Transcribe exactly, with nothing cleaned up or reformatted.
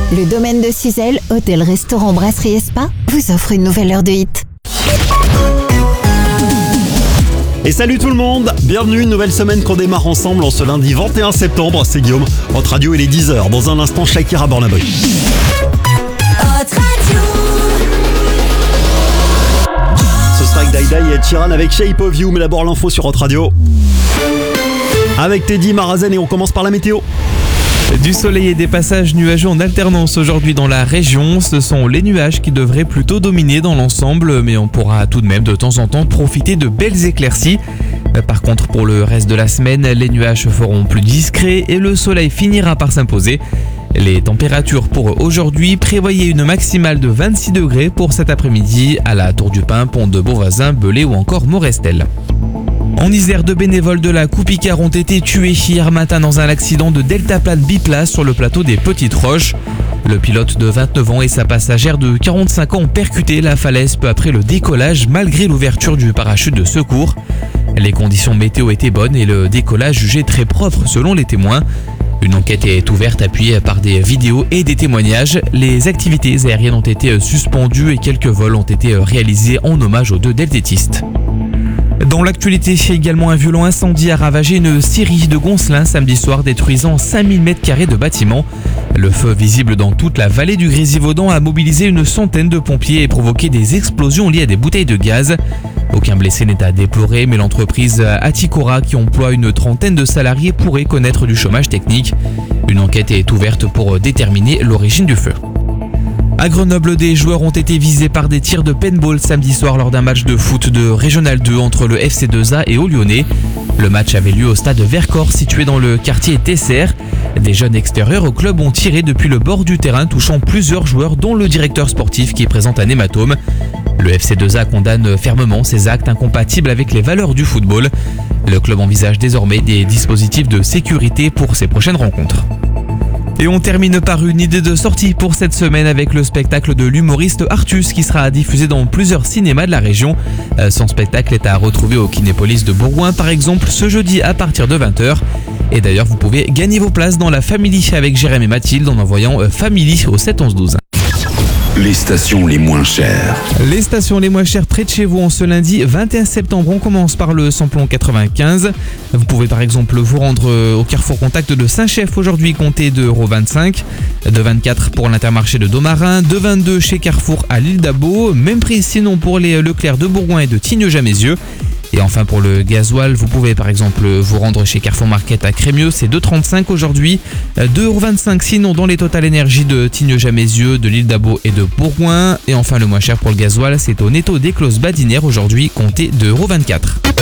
Le domaine de Suzelle, hôtel, restaurant, brasserie et spa, vous offre une nouvelle heure de hit. Et salut tout le monde, bienvenue, une nouvelle semaine qu'on démarre ensemble en ce lundi vingt et un septembre, c'est Guillaume, Hot Radio il est dix heures, dans un instant Shakira Burna Boy. Ce sera avec Daïdaï et Ed Sheeran avec Shape of You, mais d'abord l'info sur Hot Radio. Avec Teddy, Marazen et on commence par la météo. Du soleil et des passages nuageux en alternance aujourd'hui dans la région. Ce sont les nuages qui devraient plutôt dominer dans l'ensemble, mais on pourra tout de même de temps en temps profiter de belles éclaircies. Par contre, pour le reste de la semaine, les nuages se feront plus discrets et le soleil finira par s'imposer. Les températures pour aujourd'hui, prévoyez une maximale de vingt-six degrés pour cet après-midi à la Tour du Pin, Pont de Beauvoisin, Belay ou encore Morestel. En Isère, deux bénévoles de la Coupe-Icare ont été tués hier matin dans un accident de deltaplane biplace sur le plateau des Petites Roches. Le pilote de vingt-neuf ans et sa passagère de quarante-cinq ans ont percuté la falaise peu après le décollage malgré l'ouverture du parachute de secours. Les conditions météo étaient bonnes et le décollage jugé très propre selon les témoins. Une enquête est ouverte appuyée par des vidéos et des témoignages. Les activités aériennes ont été suspendues et quelques vols ont été réalisés en hommage aux deux deltétistes. Dans l'actualité, également un violent incendie a ravagé une scierie de Goncelin samedi soir, détruisant cinq mille mètres carrés de bâtiments. Le feu, visible dans toute la vallée du Grésivaudan, a mobilisé une centaine de pompiers et provoqué des explosions liées à des bouteilles de gaz. Aucun blessé n'est à déplorer, mais l'entreprise Aticora, qui emploie une trentaine de salariés, pourrait connaître du chômage technique. Une enquête est ouverte pour déterminer l'origine du feu. À Grenoble, des joueurs ont été visés par des tirs de paintball samedi soir lors d'un match de foot de Régional deux entre le F C deux A et Haut-Lyonnais. Le match avait lieu au stade Vercors situé dans le quartier Tesser. Des jeunes extérieurs au club ont tiré depuis le bord du terrain, touchant plusieurs joueurs dont le directeur sportif qui présente un hématome. Le F C deux A condamne fermement ces actes incompatibles avec les valeurs du football. Le club envisage désormais des dispositifs de sécurité pour ses prochaines rencontres. Et on termine par une idée de sortie pour cette semaine avec le spectacle de l'humoriste Artus qui sera diffusé dans plusieurs cinémas de la région. Son spectacle est à retrouver au Kinépolis de Bourgoin par exemple ce jeudi à partir de vingt heures. Et d'ailleurs vous pouvez gagner vos places dans la Family avec Jérém et Mathilde en envoyant Family au sept onze douze. Les stations les moins chères. Les stations les moins chères près de chez vous en ce lundi vingt et un septembre. On commence par le samplon quatre-vingt-quinze. Vous pouvez par exemple vous rendre au Carrefour Contact de Saint-Chef aujourd'hui, comptez deux euros vingt-cinq. deux euros vingt-quatre pour l'Intermarché de Domarin. deux euros vingt-deux chez Carrefour à l'Île d'Abo. Même prix sinon pour les Leclerc de Bourgoin et de Tignes-Jamézieux. Et enfin pour le gasoil, vous pouvez par exemple vous rendre chez Carrefour Market à Crémieux, c'est deux euros trente-cinq aujourd'hui, deux euros vingt-cinq sinon dans les Total Énergie de Tignes-Jamézieux, de l'Île d'Abo et de Bourgoin. Et enfin le moins cher pour le gasoil, c'est au Netto d'Éclose Badinière aujourd'hui, comptez deux euros vingt-quatre.